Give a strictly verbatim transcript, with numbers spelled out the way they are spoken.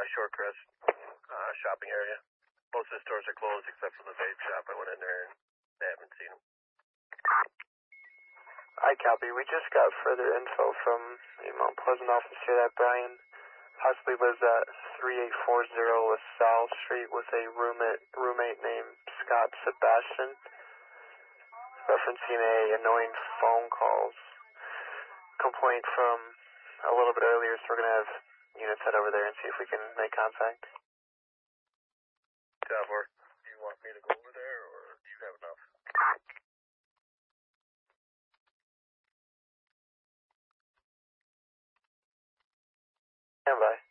Shorecrest uh, shopping area. Most of the stores are closed except for the vape shop. I went in there and they haven't seen them. I copy. We just got further info from the Mount Pleasant office here that Brian possibly lives at thirty-eight forty LaSalle Street with a roommate, roommate named Scott Sebastian, referencing a annoying phone calls complaint from a little bit earlier, so we're going to have units head over there and see if we can make contact. Tavor, do you want me to go over there, or do you have enough? Stand by.